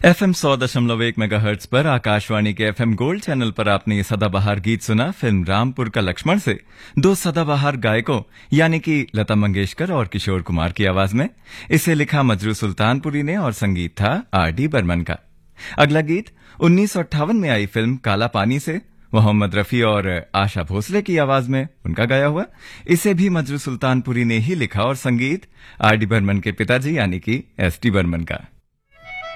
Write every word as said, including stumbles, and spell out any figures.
FM सौ दशमलव एक मेगाहर्ट्ज पर आकाशवाणी के एफएम गोल्ड चैनल पर आपने ये सदाबहार गीत सुना फिल्म रामपुर का लक्ष्मण से दो सदाबहार गायकों यानी कि लता मंगेशकर और किशोर कुमार की आवाज में। इसे लिखा मजरू सुल्तानपुरी ने और संगीत था आर डी बर्मन का। अगला गीत उन्नीस सौ अट्ठावन में आई फिल्म काला पानी से मोहम्मद रफी और आशा भोसले की आवाज में उनका गाया हुआ। इसे भी मजरू सुल्तानपुरी ने ही लिखा और संगीत आर डी बर्मन के पिताजी यानी कि एस डी बर्मन का।